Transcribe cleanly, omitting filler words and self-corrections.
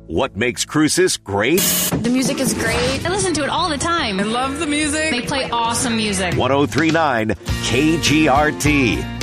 What makes Cruces great? The music is great. I listen to it all the time. I love the music. They play awesome music. 1039 KGRT.